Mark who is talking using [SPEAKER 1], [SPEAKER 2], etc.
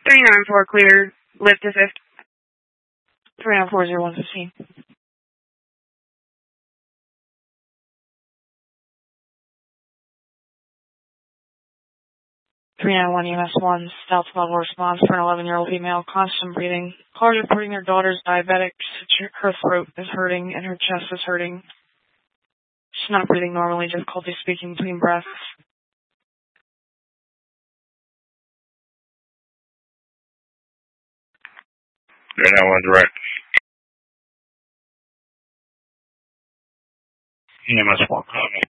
[SPEAKER 1] 394 clear, lift assist. 394-0115. 391 EMS1, stealth level response for an 11-year-old female, constant breathing. Callers reporting their daughter's diabetic. Her throat is hurting and her chest is hurting. She's not breathing normally, difficulty speaking between breaths.
[SPEAKER 2] 391 direct. EMS1 coming.